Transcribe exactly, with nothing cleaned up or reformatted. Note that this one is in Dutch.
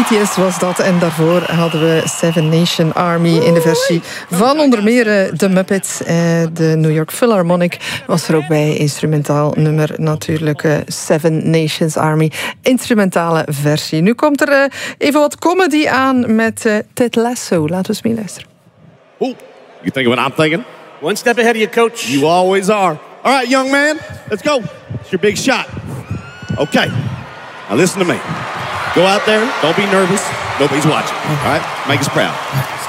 B T S was dat. En daarvoor hadden we Seven Nation Army in de versie van onder meer de Muppets. De New York Philharmonic was er ook bij. Instrumentaal nummer natuurlijk. Seven Nations Army. Instrumentale versie. Nu komt er even wat comedy aan met Ted Lasso. Laten we eens mee luisteren. Ooh, you thinking what I'm thinking? One step ahead of your coach. You always are. All right, young man, let's go. It's your big shot. Okay, now listen to me. Go out there, don't be nervous. Nobody's watching, all right? Make us proud.